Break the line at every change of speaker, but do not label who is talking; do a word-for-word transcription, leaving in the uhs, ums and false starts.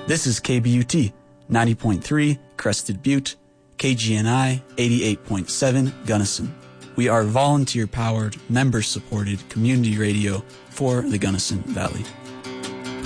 This is K B U T, ninety point three, Crested Butte, K G N I, eighty-eight point seven, Gunnison. We are volunteer-powered, member-supported community radio for the Gunnison Valley.